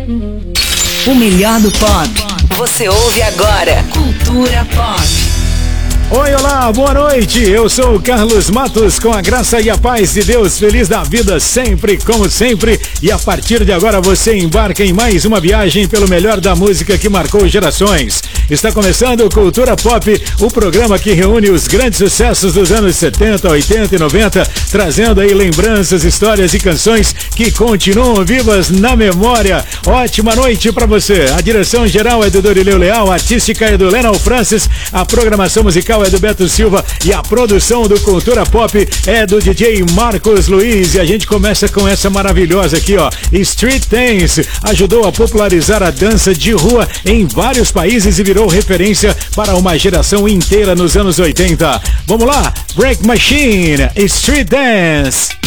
O melhor do pop. Você ouve agora. Cultura Pop. Oi, olá, boa noite. Eu sou o Carlos Matos, com a graça e a paz de Deus, feliz da vida sempre, como sempre. E a partir de agora você embarca em mais uma viagem pelo melhor da música que marcou gerações. Está começando Cultura Pop, o programa que reúne os grandes sucessos dos anos 70, 80 e 90, trazendo aí lembranças, histórias e canções que continuam vivas na memória. Ótima noite para você. A direção geral é do Dorileu Leal, a artística é do Lennon Francis, a programação musical é do Beto Silva e a produção do Cultura Pop é do DJ Marcos Luiz. E a gente começa com essa maravilhosa aqui, ó, Street Dance. Ajudou a popularizar a dança de rua em vários países e virou referência para uma geração inteira nos anos 80. Vamos lá, Break Machine, Street Dance.